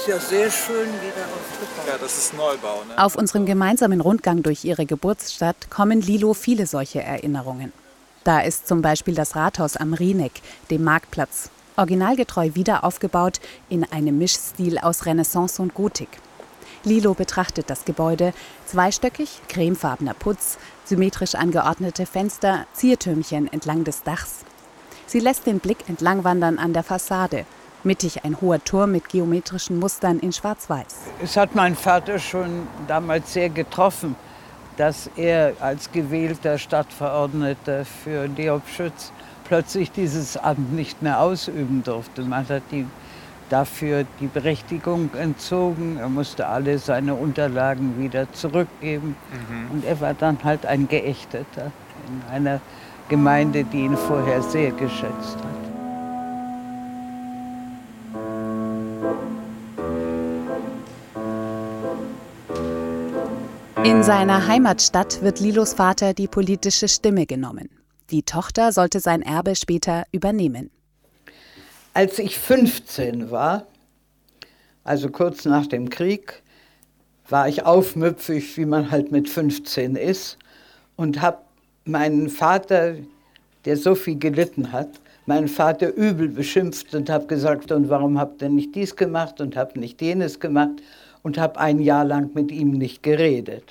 ist ja sehr schön wieder aufgebaut. Ja, das ist Neubau. Ne? Auf unserem gemeinsamen Rundgang durch ihre Geburtsstadt kommen Lilo viele solche Erinnerungen. Da ist zum Beispiel das Rathaus am Rieneck, dem Marktplatz. Originalgetreu wieder aufgebaut in einem Mischstil aus Renaissance und Gotik. Lilo betrachtet das Gebäude, zweistöckig, cremefarbener Putz, symmetrisch angeordnete Fenster, Ziertürmchen entlang des Dachs. Sie lässt den Blick entlang wandern an der Fassade. Mittig ein hoher Turm mit geometrischen Mustern in Schwarz-Weiß. Es hat mein Vater schon damals sehr getroffen, dass er als gewählter Stadtverordneter für Diopschütz plötzlich dieses Amt nicht mehr ausüben durfte. Man hat ihm dafür die Berechtigung entzogen. Er musste alle seine Unterlagen wieder zurückgeben. Und er war dann halt ein Geächteter in einer Gemeinde, die ihn vorher sehr geschätzt hat. In seiner Heimatstadt wird Lilos Vater die politische Stimme genommen. Die Tochter sollte sein Erbe später übernehmen. Als ich 15 war, also kurz nach dem Krieg, war ich aufmüpfig, wie man halt mit 15 ist, und habe meinen Vater, der so viel gelitten hat, meinen Vater übel beschimpft und habe gesagt, und warum habt ihr nicht dies gemacht und habt nicht jenes gemacht, und habe ein Jahr lang mit ihm nicht geredet.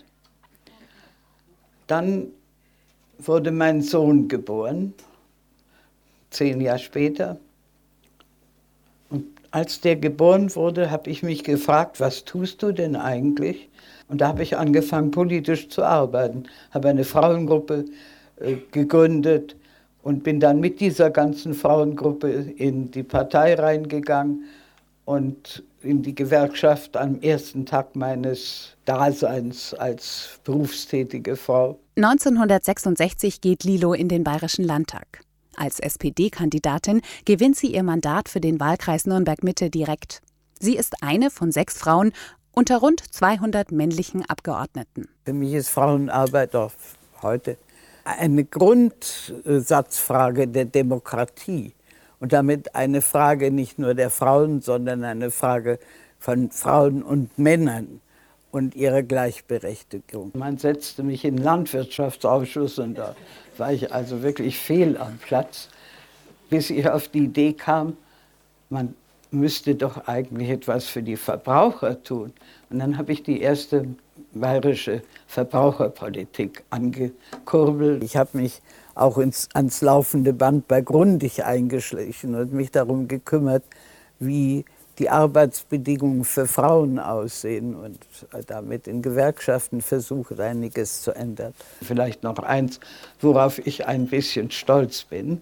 Dann wurde mein Sohn geboren, 10 Jahre später. Und als der geboren wurde, habe ich mich gefragt, was tust du denn eigentlich? Und da habe ich angefangen, politisch zu arbeiten. Habe eine Frauengruppe gegründet und bin dann mit dieser ganzen Frauengruppe in die Partei reingegangen und in die Gewerkschaft am ersten Tag meines Daseins als berufstätige Frau. 1966 geht Lilo in den Bayerischen Landtag. Als SPD-Kandidatin gewinnt sie ihr Mandat für den Wahlkreis Nürnberg-Mitte direkt. Sie ist eine von 6 Frauen unter rund 200 männlichen Abgeordneten. Für mich ist Frauenarbeit auch heute eine Grundsatzfrage der Demokratie. Und damit eine Frage nicht nur der Frauen, sondern eine Frage von Frauen und Männern und ihrer Gleichberechtigung. Man setzte mich in den Landwirtschaftsausschuss und da war ich also wirklich fehl am Platz, bis ich auf die Idee kam, man müsste doch eigentlich etwas für die Verbraucher tun. Und dann habe ich die erste bayerische Verbraucherpolitik angekurbelt. Ich habe mich auch ans laufende Band bei Grundig eingeschlichen und mich darum gekümmert, wie die Arbeitsbedingungen für Frauen aussehen und damit in Gewerkschaften versucht, einiges zu ändern. Vielleicht noch eins, worauf ich ein bisschen stolz bin.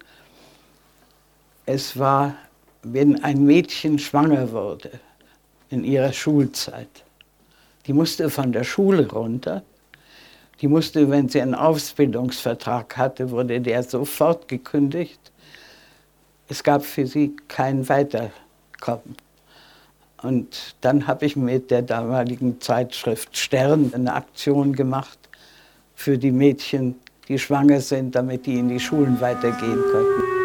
Es war, wenn ein Mädchen schwanger wurde in ihrer Schulzeit. Die musste von der Schule runter. Die musste, wenn sie einen Ausbildungsvertrag hatte, wurde der sofort gekündigt. Es gab für sie kein Weiterkommen. Und dann habe ich mit der damaligen Zeitschrift Stern eine Aktion gemacht für die Mädchen, die schwanger sind, damit die in die Schulen weitergehen könnten.